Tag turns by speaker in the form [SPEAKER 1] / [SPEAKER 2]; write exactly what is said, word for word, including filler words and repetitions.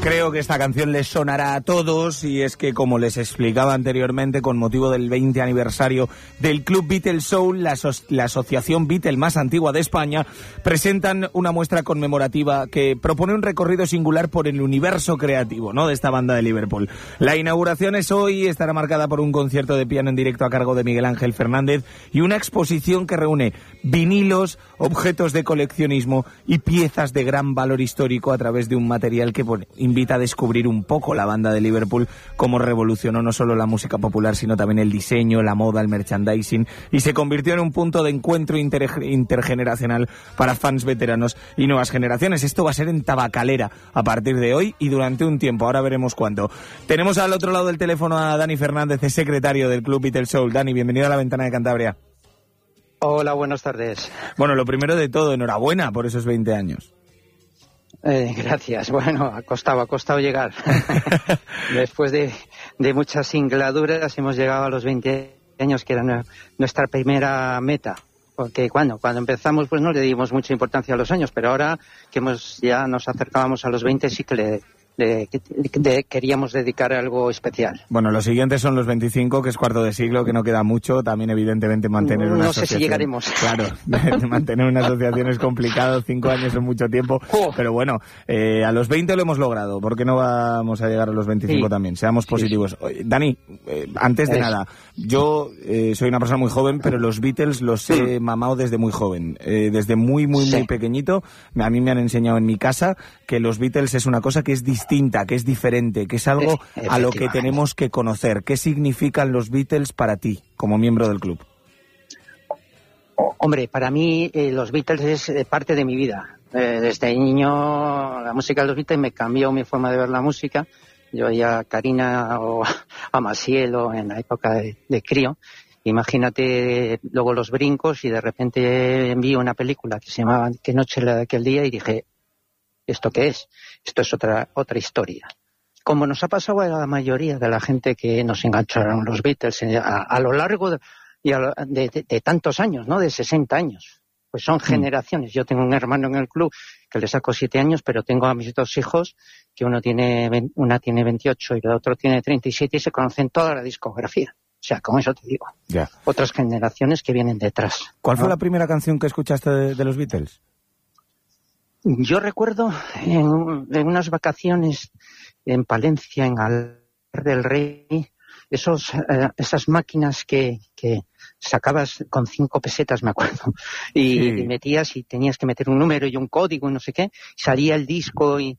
[SPEAKER 1] Creo que esta canción les sonará a todos y es que, como les explicaba anteriormente, con motivo del veinte aniversario del Club Beatles Soul, la, aso- la asociación Beatle más antigua de España, presentan una muestra conmemorativa que propone un recorrido singular por el universo creativo, ¿no?, de esta banda de Liverpool. La inauguración es hoy, estará marcada por un concierto de piano en directo a cargo de Miguel Ángel Fernández y una exposición que reúne vinilos, objetos de coleccionismo y piezas de gran valor histórico a través de un material que pone, invita a descubrir un poco la banda de Liverpool, cómo revolucionó no solo la música popular, sino también el diseño, la moda, el merchandising, y se convirtió en un punto de encuentro inter- intergeneracional para fans veteranos y nuevas generaciones. Esto va a ser en Tabacalera a partir de hoy y durante un tiempo, ahora veremos cuándo. Tenemos al otro lado del teléfono a Dani Fernández, es secretario del Club Beatles Soul. Dani, bienvenido a La Ventana de Cantabria.
[SPEAKER 2] Hola, buenas tardes.
[SPEAKER 1] Bueno, lo primero de todo, enhorabuena por esos veinte años.
[SPEAKER 2] Eh, gracias. Bueno, ha costado, ha costado llegar. Después de, de muchas singladuras hemos llegado a los veinte años, que era nuestra primera meta. Porque cuando, cuando empezamos pues no le dimos mucha importancia a los años, pero ahora que hemos ya nos acercábamos a los veinte sí que le... De, de, queríamos dedicar algo especial.
[SPEAKER 1] Bueno, los siguientes son los veinticinco, que es cuarto de siglo, que no queda mucho. También, evidentemente, mantener una
[SPEAKER 2] no
[SPEAKER 1] asociación...
[SPEAKER 2] No sé si llegaremos.
[SPEAKER 1] Claro, de, de mantener una asociación es complicado, cinco años es mucho tiempo. Oh. Pero bueno, eh, a los veinte lo hemos logrado. ¿Por qué no vamos a llegar a los veinticinco sí. también? Seamos positivos. Sí, sí. Dani, eh, antes de es. nada, yo eh, soy una persona muy joven, pero los Beatles los he mamado desde muy joven. Eh, desde muy, muy, sí. muy pequeñito. A mí me han enseñado en mi casa que los Beatles es una cosa que es distinta. distinta, que es diferente, que es algo a lo que tenemos que conocer. ¿Qué significan los Beatles para ti, como miembro del club?
[SPEAKER 2] Hombre, para mí eh, los Beatles es eh, parte de mi vida. Eh, desde niño la música de los Beatles me cambió mi forma de ver la música. Yo oía a Karina o a Maciel o en la época de, de crío. Imagínate luego los brincos y de repente vi una película que se llamaba Qué noche la de aquel día y dije, ¿esto qué es? Esto es otra otra historia. Como nos ha pasado a la mayoría de la gente que nos engancharon los Beatles a, a lo largo de, de, de, de tantos años, ¿no? De sesenta años. Pues son generaciones. Yo tengo un hermano en el club que le saco siete años, pero tengo a mis dos hijos, que uno tiene, una tiene veintiocho y el otro tiene treinta y siete y se conocen toda la discografía. O sea, con eso te digo.
[SPEAKER 1] Ya.
[SPEAKER 2] Otras generaciones que vienen detrás.
[SPEAKER 1] ¿Cuál fue
[SPEAKER 2] ¿no?
[SPEAKER 1] la primera canción que escuchaste de, de los Beatles?
[SPEAKER 2] Yo recuerdo en, en unas vacaciones en Palencia, en Alcalá del Rey, esos, eh, esas máquinas que, que sacabas con cinco pesetas, me acuerdo, y, sí. y metías y tenías que meter un número y un código y no sé qué, salía el disco y,